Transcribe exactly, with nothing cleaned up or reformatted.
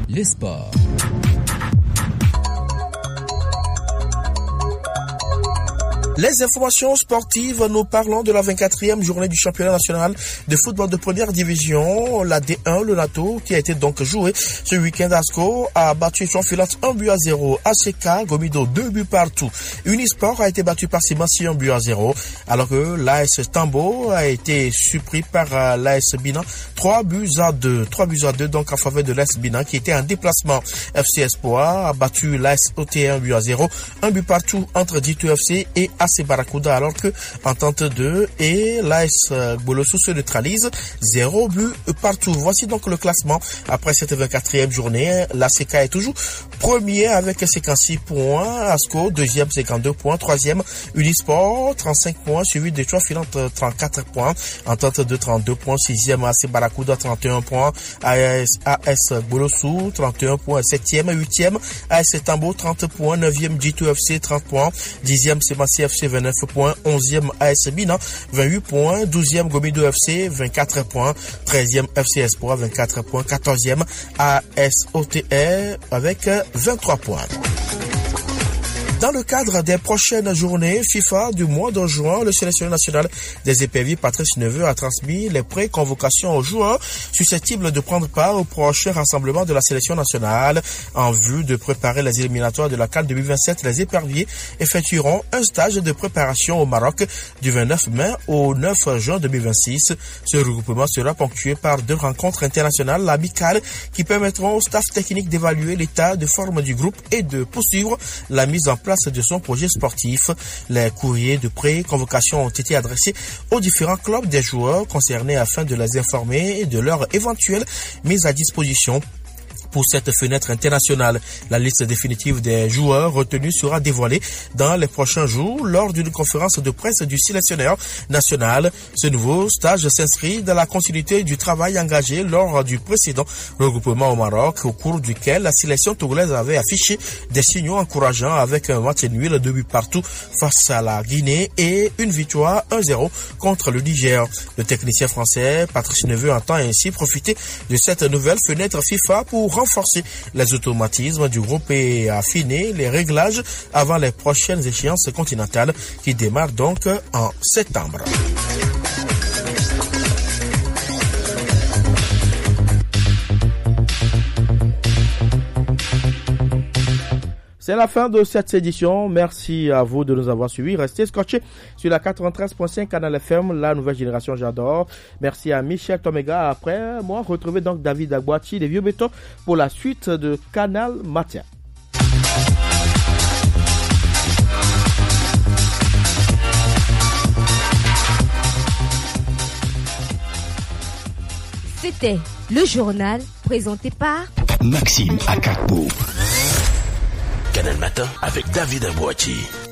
les sports. Les informations sportives, nous parlons de la vingt-quatrième journée du championnat national de football de première division, la D un, le NATO, qui a été donc joué ce week-end. Asco a battu son filante un but à zéro. A C K, Gomido, deux buts partout. Unisport a été battu par Simansi un but à zéro, alors que l'A S Tambo a été surpris par l'A S Binan, trois buts à deux. trois buts à deux donc en faveur de l'A S Binan qui était en déplacement. F C Espoir a battu l'A S O T un but à zéro. Un but partout entre Dito F C et A C Barracuda, alors que Entente deux et l'A S Bolossou se neutralisent, zéro but partout. Voici donc le classement après cette vingt-quatrième journée. L'A C K est toujours premier avec cinquante-six points, Asco deuxième cinquante-deux points, troisième Unisport trente-cinq points, suivi de trois filantes trente-quatre points, Entente deux trente-deux points, sixième A C Barracuda trente et un points, A S, A S Bolossou trente et un points, septième, huitième A S Tambo trente points, neuvième Dito F C trente points, dixième Simansi F C vingt-neuf points, onzième A S Binan vingt-huit points, douzième Gomido F C vingt-quatre points, treizième F C Espoir vingt-quatre points, quatorzième A S O T R avec vingt-trois points. Dans le cadre des prochaines journées FIFA du mois de juin, le sélectionneur national des éperviers Patrice Neveu a transmis les pré-convocations aux joueurs susceptibles de prendre part au prochain rassemblement de la sélection nationale. En vue de préparer les éliminatoires de la CAN deux mille vingt-sept, les éperviers effectueront un stage de préparation au Maroc du vingt-neuf mai au neuf juin deux mille vingt-six. Ce regroupement sera ponctué par deux rencontres internationales amicales qui permettront au staff technique d'évaluer l'état de forme du groupe et de poursuivre la mise en place de son projet sportif. Les courriers de pré-convocation ont été adressés aux différents clubs des joueurs concernés afin de les informer de leur éventuelle mise à disposition pour cette fenêtre internationale. La liste définitive des joueurs retenus sera dévoilée dans les prochains jours lors d'une conférence de presse du sélectionneur national. Ce nouveau stage s'inscrit dans la continuité du travail engagé lors du précédent regroupement au Maroc, au cours duquel la sélection togolaise avait affiché des signaux encourageants avec un match nul de buts partout face à la Guinée et une victoire un zéro contre le Niger. Le technicien français Patrice Neveu entend ainsi profiter de cette nouvelle fenêtre FIFA pour renforcer les automatismes du groupe et affiner les réglages avant les prochaines échéances continentales qui démarrent donc en septembre. C'est la fin de cette édition. Merci à vous de nous avoir suivis. Restez scotchés sur la quatre-vingt-treize point cinq Canal F M, la nouvelle génération j'adore. Merci à Michel Tomega. Après moi, retrouvez donc David Agboati, les vieux bétons, pour la suite de Canal Matin. C'était le journal présenté par Maxime Akakbo. Canal Matin avec David Agboati.